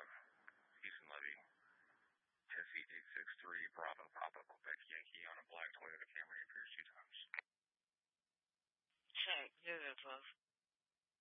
Houston Levy. Tessie 863, Bravo, Papa, Quebec, Yankee on a black Toyota Camry appears 2 times. Check, 012.